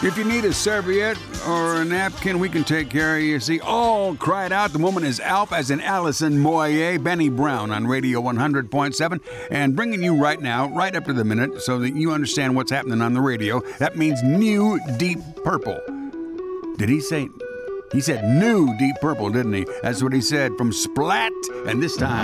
If you need a serviette or a napkin, we can take care of you. See, all cried out. The woman is Alf, as in Allison Moyer, Benny Brown on Radio 100.7, and bringing you right now, right up to the minute, so that you understand what's happening on the radio. That means new Deep Purple. Did he say? He said new Deep Purple, didn't he? That's what he said from Splat, and this time.